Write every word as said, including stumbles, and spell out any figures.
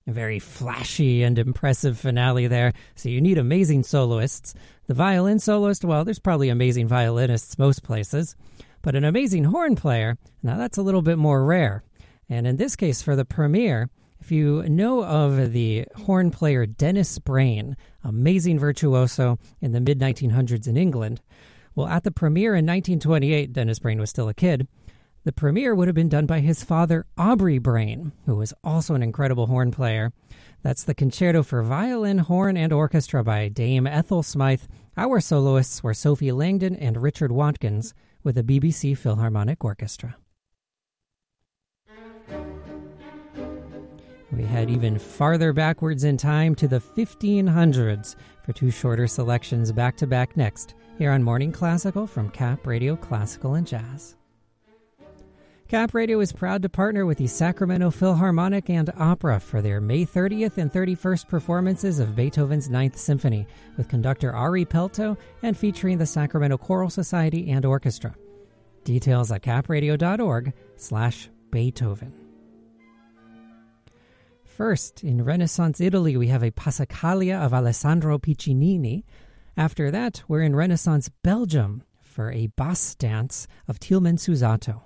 A very flashy and impressive finale there, so you need amazing soloists. The violin soloist, well, there's probably amazing violinists most places, but an amazing horn player, now that's a little bit more rare. And in this case, for the premiere, if you know of the horn player Dennis Brain, amazing virtuoso in the mid nineteen hundreds in England, well, at the premiere in nineteen twenty-eight, Dennis Brain was still a kid, the premiere would have been done by his father, Aubrey Brain, who was also an incredible horn player. That's the Concerto for Violin, Horn, and Orchestra by Dame Ethel Smythe. Our soloists were Sophie Langdon and Richard Watkins with the B B C Philharmonic Orchestra. We head even farther backwards in time to the fifteen hundreds for two shorter selections back-to-back next, here on Morning Classical from Cap Radio Classical and Jazz. Cap Radio is proud to partner with the Sacramento Philharmonic and Opera for their May thirtieth and thirty-first performances of Beethoven's Ninth Symphony with conductor Ari Pelto and featuring the Sacramento Choral Society and Orchestra. Details at capradio.org slash Beethoven. First, in Renaissance Italy, we have a Passacaglia of Alessandro Piccinini. After that, we're in Renaissance Belgium for a Bass dance of Tilman Susato.